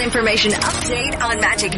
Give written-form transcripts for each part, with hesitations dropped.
information update on Magic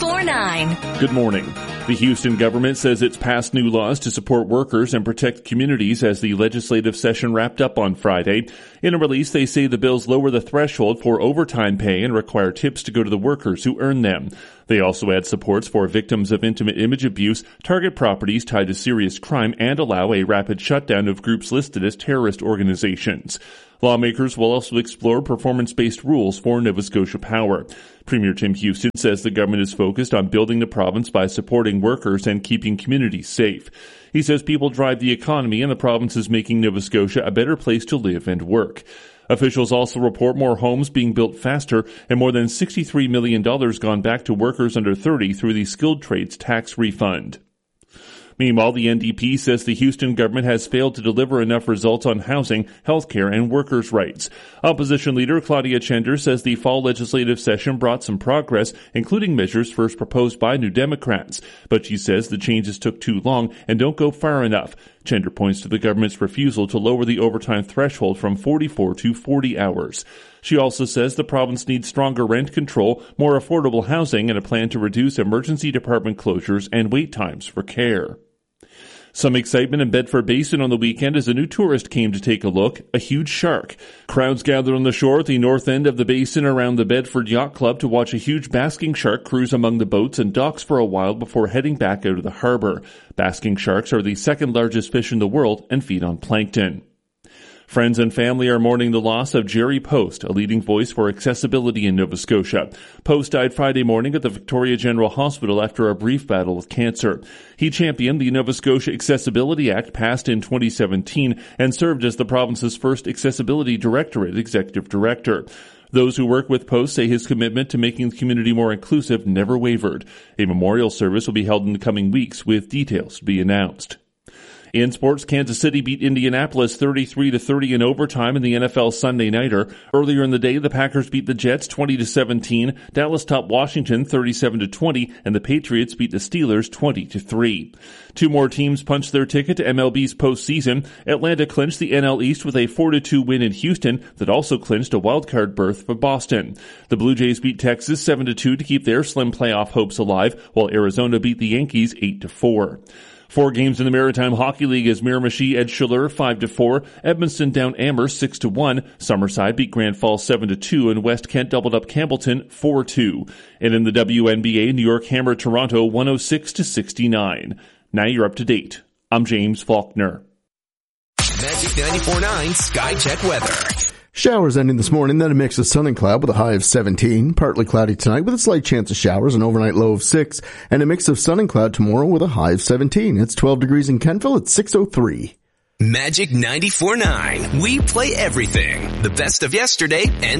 94.9. Good morning. The Houston government says it's passed new laws to support workers and protect communities as the legislative session wrapped up on Friday. In a release, they say the bills lower the threshold for overtime pay and require tips to go to the workers who earn them. They also add supports for victims of intimate image abuse, target properties tied to serious crime, and allow a rapid shutdown of groups listed as terrorist organizations. Lawmakers will also explore performance-based rules for Nova Scotia Power. Premier Tim Houston says the government is focused on building the province by supporting workers and keeping communities safe. He says people drive the economy and the province is making Nova Scotia a better place to live and work. Officials also report more homes being built faster and more than $63 million gone back to workers under 30 through the skilled trades tax refund. Meanwhile, the NDP says the Houston government has failed to deliver enough results on housing, healthcare, and workers' rights. Opposition leader Claudia Chender says the fall legislative session brought some progress, including measures first proposed by New Democrats. But she says the changes took too long and don't go far enough. Chender points to the government's refusal to lower the overtime threshold from 44 to 40 hours. She also says the province needs stronger rent control, more affordable housing, and a plan to reduce emergency department closures and wait times for care. Some excitement in Bedford Basin on the weekend as a new tourist came to take a look, a huge shark. Crowds gathered on the shore at the north end of the basin around the Bedford Yacht Club to watch a huge basking shark cruise among the boats and docks for a while before heading back out of the harbor. Basking sharks are the second largest fish in the world and feed on plankton. Friends and family are mourning the loss of Jerry Post, a leading voice for accessibility in Nova Scotia. Post died Friday morning at the Victoria General Hospital after a brief battle with cancer. He championed the Nova Scotia Accessibility Act passed in 2017 and served as the province's first Accessibility Directorate Executive Director. Those who work with Post say his commitment to making the community more inclusive never wavered. A memorial service will be held in the coming weeks with details to be announced. In sports, Kansas City beat Indianapolis 33-30 in overtime in the NFL Sunday Nighter. Earlier in the day, the Packers beat the Jets 20-17, Dallas topped Washington 37-20, and the Patriots beat the Steelers 20-3. Two more teams punched their ticket to MLB's postseason. Atlanta clinched the NL East with a 4-2 win in Houston that also clinched a wildcard berth for Boston. The Blue Jays beat Texas 7-2 to keep their slim playoff hopes alive, while Arizona beat the Yankees 8-4. 4 games in the Maritime Hockey League as Miramichi edged Chaleur 5-4, Edmonton down Amherst 6-1, Summerside beat Grand Falls 7-2, and West Kent doubled up Campbellton 4-2. And in the WNBA, New York hammered Toronto 106-69. Now you're up to date. I'm James Faulkner. Magic 94.9 Sky Check weather. Showers ending this morning, then a mix of sun and cloud with a high of 17. Partly cloudy tonight with a slight chance of showers, an overnight low of 6. And a mix of sun and cloud tomorrow with a high of 17. It's 12 degrees in Kentville at 6:03. Magic 94.9. We play everything. The best of yesterday and